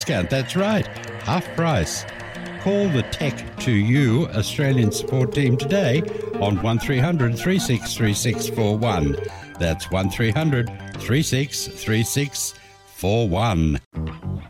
discount. That's right, half price. Call the Tech to You Australian support team today on 1300 363641. That's 1300 363641.